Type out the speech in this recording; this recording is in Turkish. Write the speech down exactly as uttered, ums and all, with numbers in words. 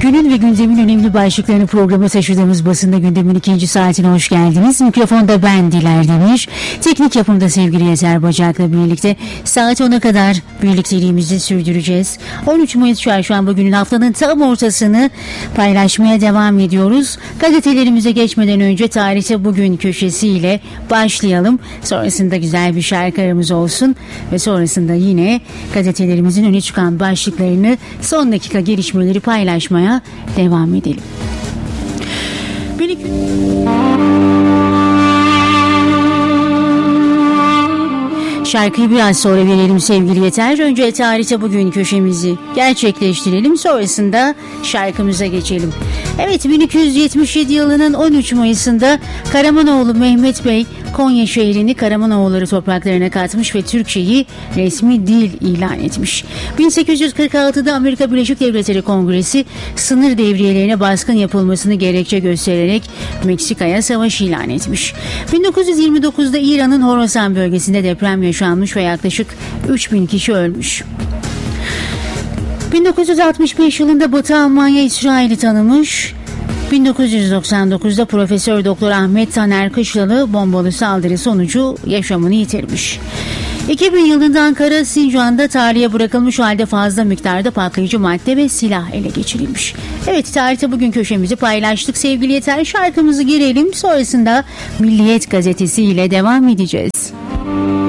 Günün ve gündemin önemli başlıklarını programa taşıdığımız basında gündemin ikinci saatine hoş geldiniz. Mikrofonda ben Diler Demir. Teknik yapımda sevgili Yeter Bacak'la birlikte saat ona kadar birlikteliğimizi sürdüreceğiz. on üç Mayıs Çarşamba günün haftanın tam ortasını paylaşmaya devam ediyoruz. Gazetelerimize geçmeden önce tarihte bugün köşesiyle başlayalım. Sonrasında güzel bir şarkılarımız olsun ve sonrasında yine gazetelerimizin öne çıkan başlıklarını, son dakika gelişmeleri paylaşmaya devam edelim. Bir... Şarkıyı biraz sonra verelim sevgili Yeter. Önce tarihte bugün köşemizi gerçekleştirelim. Sonrasında şarkımıza geçelim. Evet, bin iki yüz yetmiş yedi yılının on üç Mayıs'ında Karamanoğlu Mehmet Bey Konya şehrini Karamanoğulları topraklarına katmış ve Türkçeyi resmi dil ilan etmiş. bin sekiz yüz kırk altıda Amerika Birleşik Devletleri Kongresi sınır devriyelerine baskın yapılmasını gerekçe göstererek Meksika'ya savaş ilan etmiş. bin dokuz yüz yirmi dokuzda İran'ın Horasan bölgesinde deprem yaşanmış ve yaklaşık üç bin kişi ölmüş. bin dokuz yüz altmış beş yılında Batı Almanya İsrail'i tanımış. bin dokuz yüz doksan dokuzda Profesör Doktor Ahmet Taner Kışlalı bombalı saldırı sonucu yaşamını yitirmiş. iki bin yılında Ankara Sincan'da tarihe bırakılmış halde fazla miktarda patlayıcı madde ve silah ele geçirilmiş. Evet, tarihte bugün köşemizi paylaştık sevgili Yeter. Şarkımızı girelim, sonrasında Milliyet Gazetesi ile devam edeceğiz.